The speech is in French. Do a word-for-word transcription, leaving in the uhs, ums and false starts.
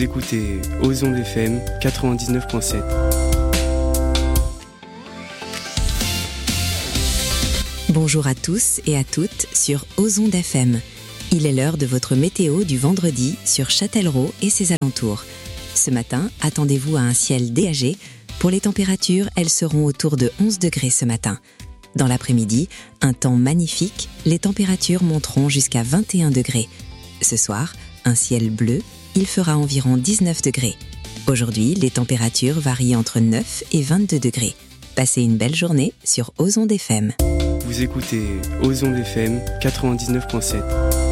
Vous écoutez Ozon F M quatre-vingt-dix-neuf virgule sept. Bonjour à tous et à toutes sur Ozon F M. Il est l'heure de votre météo du vendredi sur Châtellerault et ses alentours. Ce matin, attendez-vous à un ciel dégagé. Pour les températures, elles seront autour de onze degrés ce matin. Dans l'après-midi, un temps magnifique, les températures monteront jusqu'à vingt et un degrés. Ce soir, un ciel bleu, il fera environ dix-neuf degrés. Aujourd'hui, les températures varient entre neuf et vingt-deux degrés. Passez une belle journée sur Ozon F M. Vous écoutez Ozon F M quatre-vingt-dix-neuf virgule sept.